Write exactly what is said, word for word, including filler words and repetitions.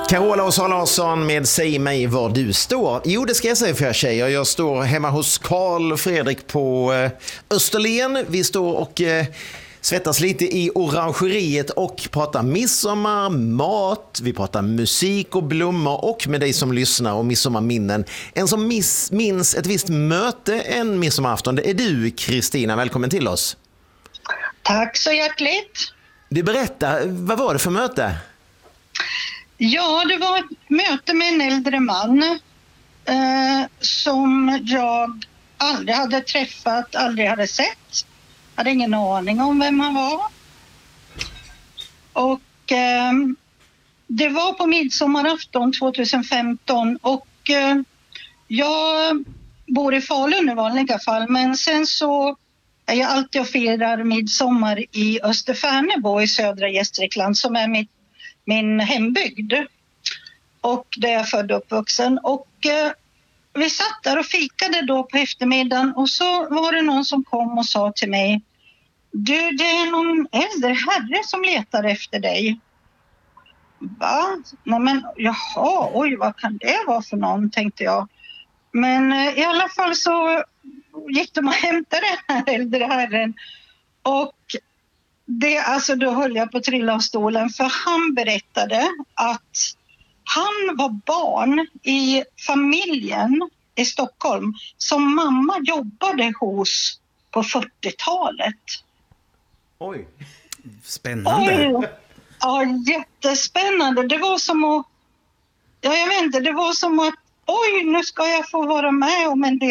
Carola och Sara Larsson med Säg mig var du står. Jo, det ska jag säga för er tjejer. Jag står hemma hos Carl Fredrik på eh, Österlen. Vi står och eh, svettas lite i orangeriet och pratar midsommar, mat. Vi pratar musik och blommor och med dig som lyssnar och midsommarminnen. En som miss, minns ett visst möte en midsommarafton, det är du, Kristina. Välkommen till oss. Tack så hjärtligt. Du, berätta, vad var det för möte? Ja, det var ett möte med en äldre man eh, som jag aldrig hade träffat, aldrig hade sett. Hade ingen aning om vem han var. Och eh, det var på midsommarafton tjugohundrafemton och eh, jag bor i Falun i vanliga fall, men sen så är jag alltid och firar midsommar i Österfärnebo i södra Gästrikland som är mitt min hembygd och där jag är född och uppvuxen. Och eh, vi satt där och fikade då på eftermiddagen och så var det någon som kom och sa till mig: du, det är någon äldre herre som letar efter dig. Va? Nej men, jaha, oj, vad kan det vara för någon, tänkte jag. Men eh, i alla fall så gick de och hämtade den här äldre herren och Det, alltså då höll jag på att trilla av stolen, för han berättade att han var barn i familjen i Stockholm som mamma jobbade hos på fyrtiotalet. Oj, spännande. Oj, ja, jättespännande. Det var som att, ja, jag vet inte, det var som att oj, nu ska jag få vara med om en del